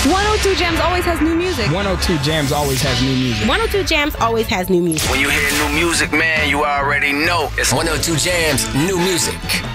102 Jams always has new music. 102 Jams always has new music. 102 Jams always has new music. When you hear new music, man, you already know. It's 102 Jams, new music.